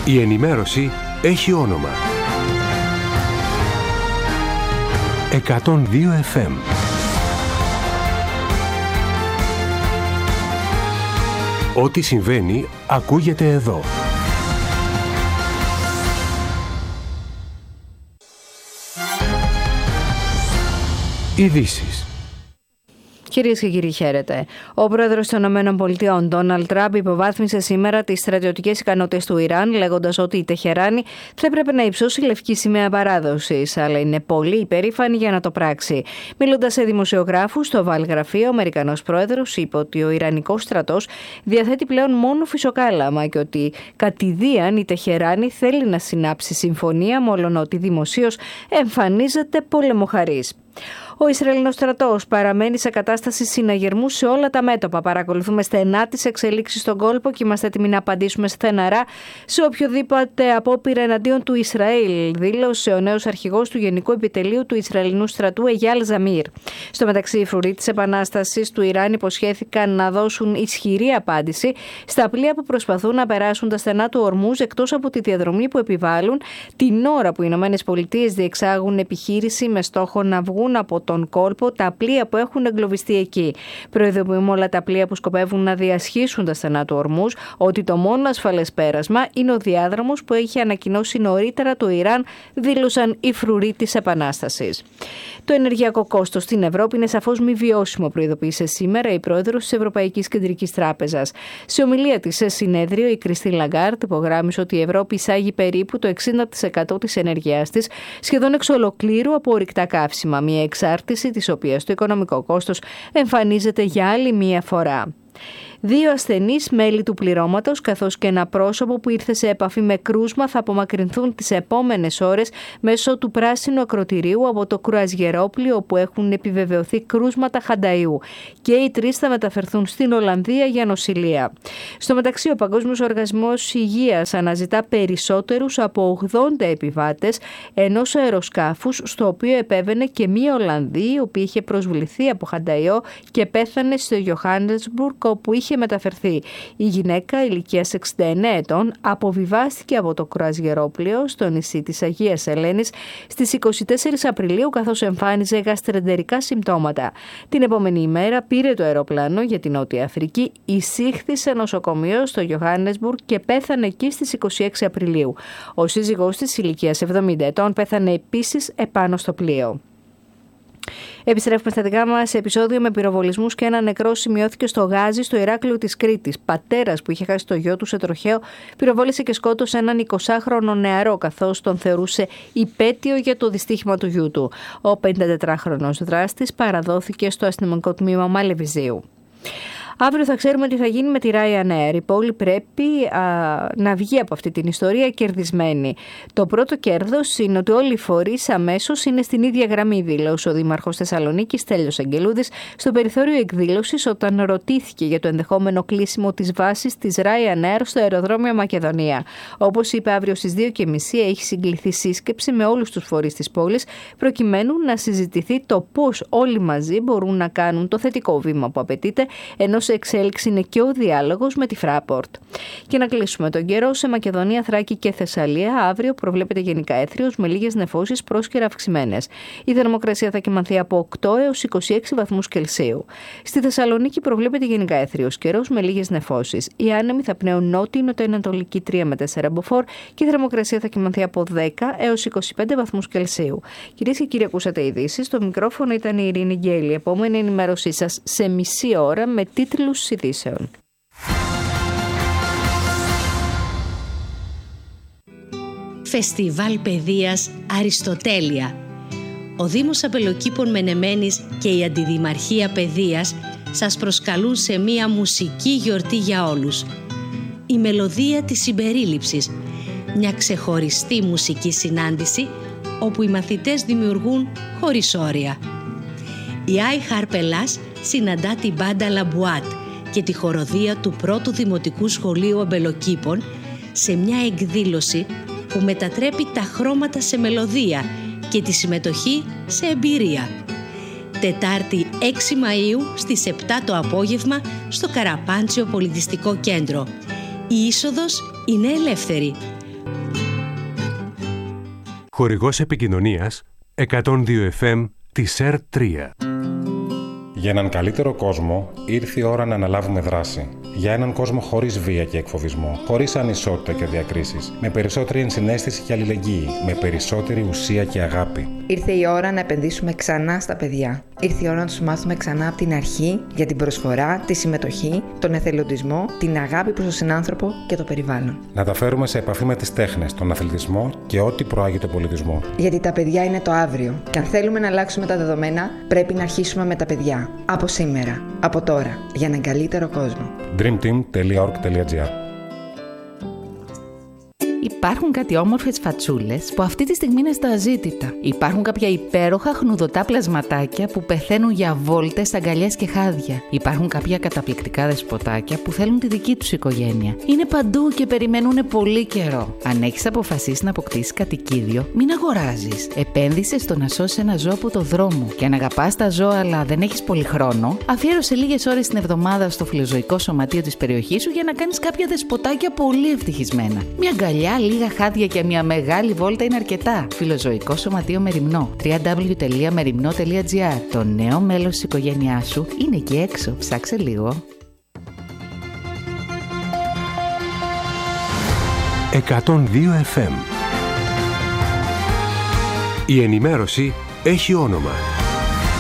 Η ενημέρωση έχει όνομα. 102 FM. Ό,τι συμβαίνει ακούγεται εδώ. Ειδήσεις. Κυρίες και κύριοι, χαίρετε. Ο πρόεδρος των ΗΠΑ, Ντόναλντ Τραμπ, υποβάθμισε σήμερα τις στρατιωτικές ικανότητες του Ιράν, λέγοντας ότι η Τεχεράνη θα έπρεπε να υψώσει λευκή σημαία παράδοσης, αλλά είναι πολύ υπερήφανη για να το πράξει. Μιλώντας σε δημοσιογράφους στο Oval γραφείο, ο Αμερικανός πρόεδρος είπε ότι ο Ιρανικός στρατός διαθέτει πλέον μόνο φυσοκάλαμα και ότι κατηδίαν η Τεχεράνη θέλει να συνάψει συμφωνία, μόλον ότι δημοσίως εμφανίζεται πολεμοχαρής. Ο Ισραηλινός στρατός παραμένει σε κατάσταση συναγερμού σε όλα τα μέτωπα. Παρακολουθούμε στενά τις εξελίξεις στον κόλπο και είμαστε έτοιμοι να απαντήσουμε στεναρά σε οποιοδήποτε απόπειρα εναντίον του Ισραήλ, δήλωσε ο νέος αρχηγός του Γενικού Επιτελείου του Ισραηλινού στρατού, Εγιάλ Ζαμίρ. Στο μεταξύ, οι φρουροί της Επανάστασης του Ιράν υποσχέθηκαν να δώσουν ισχυρή απάντηση στα πλοία που προσπαθούν να περάσουν τα στενά του Ορμούζ, εκτός από τη διαδρομή που επιβάλλουν την ώρα που οι ΗΠΑ διεξάγουν επιχείρηση με στόχο να βγουν από τον κόλπο τα πλοία που έχουν εγκλωβιστεί εκεί. Προειδοποιούμε όλα τα πλοία που σκοπεύουν να διασχίσουν τα στενά του Ορμούζ ότι το μόνο ασφαλές πέρασμα είναι ο διάδρομος που έχει ανακοινώσει νωρίτερα το Ιράν, δήλωσαν οι φρουροί της Επανάστασης. Το ενεργειακό κόστος στην Ευρώπη είναι σαφώς μη βιώσιμο, προειδοποίησε σήμερα η πρόεδρος της Ευρωπαϊκής Κεντρικής Τράπεζας. Σε ομιλία της σε συνέδριο, η Κριστίν Λαγκάρντ υπογράμμισε ότι η Ευρώπη εισάγει περίπου το 60% της ενέργειάς της σχεδόν εξ ολοκλήρου από ορυκτά καύσιμα, μια εξάρτηση της οποίας το οικονομικό κόστος εμφανίζεται για άλλη μία φορά. 2 ασθενείς μέλη του πληρώματος καθώς και ένα πρόσωπο που ήρθε σε επαφή με κρούσμα θα απομακρυνθούν τις επόμενες ώρες μέσω του πράσινου ακρωτηρίου από το κρουαζιερόπλοιο όπου έχουν επιβεβαιωθεί κρούσματα χανταϊού και οι 3 θα μεταφερθούν στην Ολλανδία για νοσηλεία. Στο μεταξύ, ο Παγκόσμιος Οργανισμός Υγείας αναζητά περισσότερους από 80 επιβάτες ενός αεροσκάφους στο οποίο επέβαινε και μία Ολλανδή η οποία είχε προσβληθεί από χανταϊό και πέθανε στο Johannesburg όπου είχε μεταφερθεί. Η γυναίκα ηλικίας 69 ετών αποβιβάστηκε από το κρουαζιερόπλοιο στο νησί της Αγίας Ελένης στις 24 Απριλίου καθώς εμφάνιζε γαστρεντερικά συμπτώματα. Την επόμενη ημέρα πήρε το αεροπλάνο για την Νότια Αφρική, εισήχθη σε νοσοκομείο στο Johannesburg και πέθανε εκεί στις 26 Απριλίου. Ο σύζυγός της ηλικίας 70 ετών πέθανε επίσης επάνω στο πλοίο. Επιστρέφουμε στα δικά μας. Επεισόδιο με πυροβολισμούς και ένα νεκρό σημειώθηκε στο Γάζι, στο Ηράκλειο της Κρήτης. Πατέρας που είχε χάσει το γιο του σε τροχαίο πυροβόλησε και σκότωσε έναν 20χρονο νεαρό, καθώς τον θεωρούσε υπέτειο για το δυστύχημα του γιού του. Ο 54χρονος δράστης παραδόθηκε στο αστυνομικό τμήμα Μαλεβιζίου. Αύριο θα ξέρουμε τι θα γίνει με τη Ryanair. Η πόλη πρέπει να βγει από αυτή την ιστορία κερδισμένη. Το πρώτο κέρδος είναι ότι όλοι οι φορείς αμέσως είναι στην ίδια γραμμή, δήλωσε ο Δήμαρχος Θεσσαλονίκης Στέλιος Αγγελούδης στο περιθώριο εκδήλωσης όταν ρωτήθηκε για το ενδεχόμενο κλείσιμο της βάσης της Ryanair στο αεροδρόμιο Μακεδονία. Όπως είπε, αύριο στις 2:30 έχει συγκληθεί σύσκεψη με όλους τους φορείς της πόλης προκειμένου να συζητηθεί το πώς όλοι μαζί μπορούν να κάνουν το θετικό βήμα που απαιτείται, ενώ σε εξέλιξη είναι και ο διάλογος με τη Fraport. Και να κλείσουμε τον καιρό. Σε Μακεδονία, Θράκη και Θεσσαλία αύριο προβλέπεται γενικά έθριος με λίγες νεφώσεις πρόσκαιρα αυξημένες. Η θερμοκρασία θα κυμανθεί από 8 έως 26 βαθμούς Κελσίου. Στη Θεσσαλονίκη προβλέπεται γενικά έθριος καιρός με λίγες νεφώσεις. Οι άνεμοι θα πνέουν νότιο-νοτιοανατολική 3 με 4 μποφόρ και η θερμοκρασία θα κυμανθεί από 10 έως 25 βαθμούς Κελσίου. Κυρίες και κύριοι, ακούσατε ειδήσεις. Στο μικρόφωνο ήταν η Ειρήνη Γκέλη. Επόμενη ενημέρωσή σας σε μισή ώρα με τίτλους ειδήσεων. Φεστιβάλ Παιδείας Αριστοτέλεια. Ο Δήμος Αμπελοκήπων Μενεμένης και η Αντιδημαρχία Παιδείας σας προσκαλούν σε μία μουσική γιορτή για όλους. Η μελωδία της συμπερίληψης, μια ξεχωριστή μουσική συνάντηση όπου οι μαθητές δημιουργούν χωρίς όρια. Η Άι Χαρπελάς συναντά την μπάντα Λαμπουάτ και τη χοροδία του πρώτου Δημοτικού Σχολείου Αμπελοκήπων σε μια εκδήλωση που μετατρέπει τα χρώματα σε μελωδία και τη συμμετοχή σε εμπειρία. Τετάρτη 6 Μαΐου στις 7 το απόγευμα στο Καραπάντσιο Πολιτιστικό Κέντρο. Η είσοδος είναι ελεύθερη. Χορηγός επικοινωνίας 102 FM της ΕΡΤ3. Για έναν καλύτερο κόσμο ήρθε η ώρα να αναλάβουμε δράση. Για έναν κόσμο χωρίς βία και εκφοβισμό, χωρίς ανισότητα και διακρίσεις, με περισσότερη ενσυναίσθηση και αλληλεγγύη, με περισσότερη ουσία και αγάπη. Ήρθε η ώρα να επενδύσουμε ξανά στα παιδιά. Ήρθε η ώρα να τους μάθουμε ξανά από την αρχή για την προσφορά, τη συμμετοχή, τον εθελοντισμό, την αγάπη προς τον συνάνθρωπο και το περιβάλλον. Να τα φέρουμε σε επαφή με τις τέχνες, τον αθλητισμό και ό,τι προάγει τον πολιτισμό. Γιατί τα παιδιά είναι το αύριο. Και αν θέλουμε να αλλάξουμε τα δεδομένα, πρέπει να αρχίσουμε με τα παιδιά. Από σήμερα, από τώρα, για έναν καλύτερο κόσμο. dreamteam.org.gr. Υπάρχουν κάτι όμορφες φατσούλες που αυτή τη στιγμή είναι στα αζήτητα. Υπάρχουν κάποια υπέροχα χνουδωτά πλασματάκια που πεθαίνουν για βόλτες, αγκαλιές και χάδια. Υπάρχουν κάποια καταπληκτικά δεσποτάκια που θέλουν τη δική τους οικογένεια. Είναι παντού και περιμένουν πολύ καιρό. Αν έχεις αποφασίσει να αποκτήσεις κατοικίδιο, μην αγοράζεις. Επένδυσε στο να σώσεις ένα ζώο από το δρόμο. Και αν αγαπάς τα ζώα αλλά δεν έχεις πολύ χρόνο, αφιέρωσε λίγες ώρες την εβδομάδα στο φιλοζωικό σωματείο της περιοχής σου για να κάνεις κάποια δεσποτάκια πολύ ευτυχισμένα. Μια αγκαλιά, λίγα χάδια και μια μεγάλη βόλτα είναι αρκετά. Φιλοζωικό Σωματείο Μεριμνό. www.merimno.gr. Το νέο μέλος της οικογένειάς σου είναι εκεί έξω. Ψάξε λίγο. 102 FM. Η ενημέρωση έχει όνομα.